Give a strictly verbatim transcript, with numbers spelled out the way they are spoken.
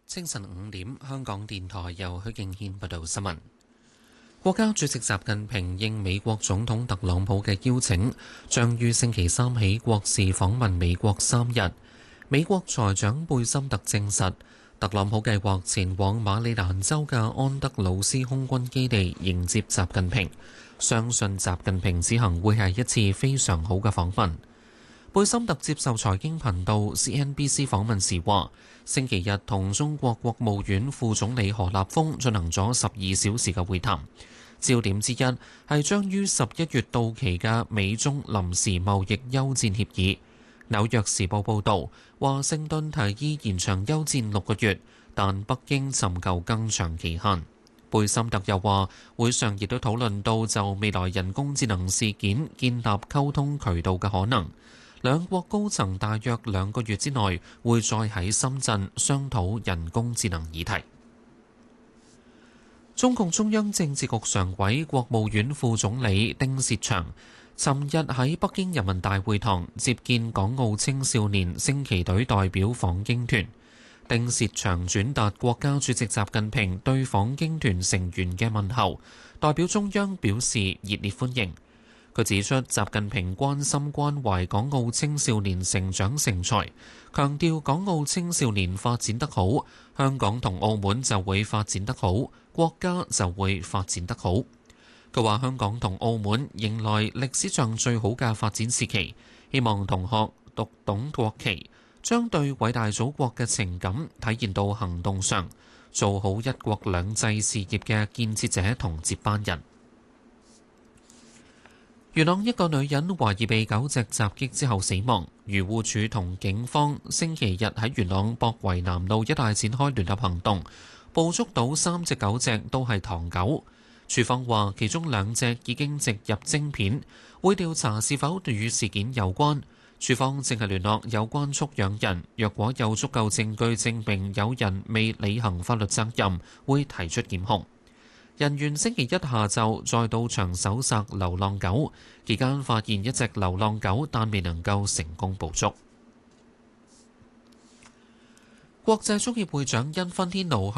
清晨五點，香港電台由許敬軒報道新聞。國家主席習近平應美國總統特朗普嘅邀請，將於星期三起國事訪問美國三日。美國財長貝森特證實，特朗普計劃前往馬里蘭州嘅安德魯斯空軍基地迎接習近平，相信習近平此行會係一次非常好嘅訪問。貝森特接受財經頻道 C N B C 訪問時話，星期日同中國國務院副總理何立峰進行咗十二小時嘅會談，焦點之一係將於十一月到期嘅美中臨時貿易休戰協議。紐約時報報導，華盛頓提議延長休戰六個月，但北京尋求更長期限。貝森特又話，會上亦都討論到就未來人工智能事件建立溝通渠道嘅可能。兩國高層大約兩個月之內會再喺深圳商討人工智能議題。中共中央政治局常委、國務院副總理丁薛祥尋日喺北京人民大會堂接見港澳青少年升旗隊代表訪京團。丁薛祥轉達國家主席習近平對訪京團成員嘅問候，代表中央表示熱烈歡迎。佢指出，習近平關心關懷港澳青少年成長成才，強調港澳青少年發展得好，香港同澳門就會發展得好，國家就會發展得好。佢話香港同澳門迎來歷史上最好嘅發展時期，希望同學讀懂國旗，將對偉大祖國嘅情感體現到行動上，做好一國兩制事業嘅建設者同接班人。元朗一個女人懷疑被狗隻襲擊之後死亡，漁護署同警方星期日喺元朗博圍南路一帶展開聯合行動，捕捉到三隻狗隻都係唐狗。署方話其中兩隻已經植入晶片，會調查是否與事件有關。署方正係聯絡有關畜養人，若果有足夠證據證明有人未履行法律責任，會提出檢控。人員星期一下晝再到場搜索流浪狗，期間發現一隻流浪狗，但未能夠成功捕捉。國際足協會長因芬天奴